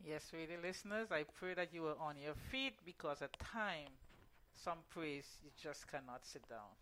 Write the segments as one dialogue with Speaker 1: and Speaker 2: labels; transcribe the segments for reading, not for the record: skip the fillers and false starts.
Speaker 1: Yes, radio listeners, I pray that you are on your feet because at time, some praise you just cannot sit down.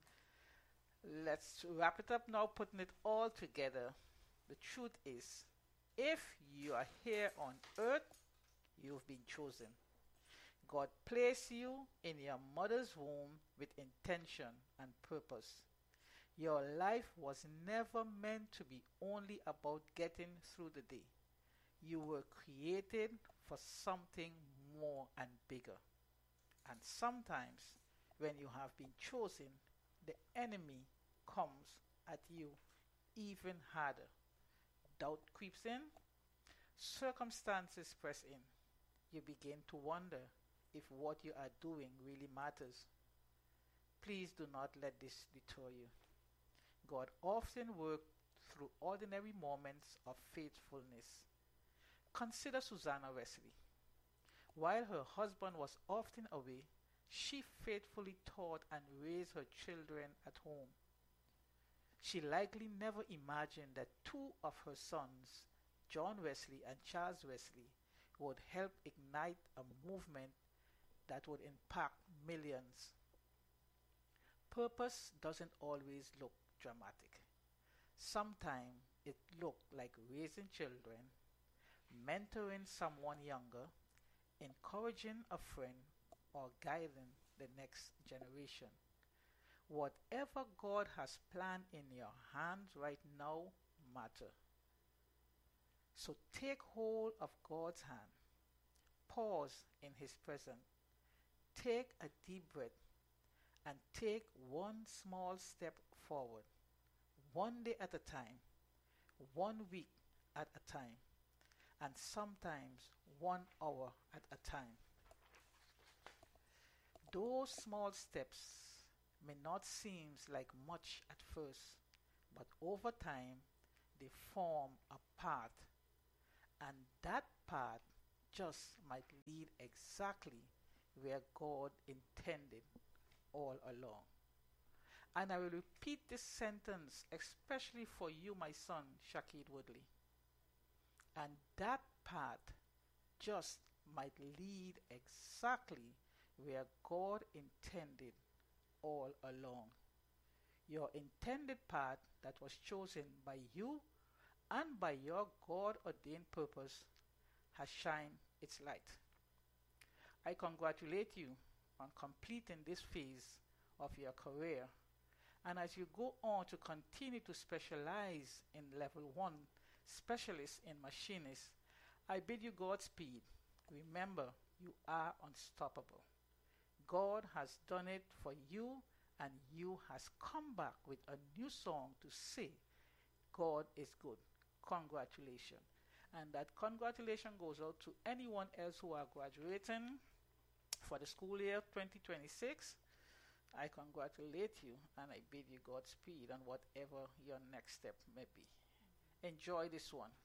Speaker 1: Let's wrap it up now, putting it all together. The truth is, if you are here on earth, you've been chosen. God placed you in your mother's womb with intention and purpose. Your life was never meant to be only about getting through the day. You were created for something more and bigger. And sometimes, when you have been chosen, the enemy comes at you even harder. Doubt creeps in, circumstances press in. You begin to wonder if what you are doing really matters. Please do not let this deter you. God often works through ordinary moments of faithfulness. Consider Susanna Wesley. While her husband was often away, she faithfully taught and raised her children at home. She likely never imagined that two of her sons, John Wesley and Charles Wesley, would help ignite a movement that would impact millions. Purpose doesn't always look dramatic. Sometimes it looks like raising children, mentoring someone younger, encouraging a friend, or guiding the next generation. Whatever God has planned in your hands right now matter. So take hold of God's hand. Pause in His presence. Take a deep breath and take one small step forward, one day at a time, one week at a time, and sometimes 1 hour at a time. Those small steps may not seem like much at first, but over time they form a path, and that path just might lead exactly where God intended all along. And I will repeat this sentence especially for you, my son, Shakid Woodley. And that path just might lead exactly where God intended all along. Your intended path that was chosen by you and by your God ordained purpose has shined its light. I congratulate you on completing this phase of your career, and as you go on to continue to specialize in level 1 specialist in machinist, I bid you Godspeed. Remember, you are unstoppable. God has done it for you, and you has come back with a new song to say God is good. Congratulations. And that congratulation goes out to anyone else who are graduating for the school year 2026. I congratulate you and I bid you Godspeed on whatever your next step may be. Enjoy this one.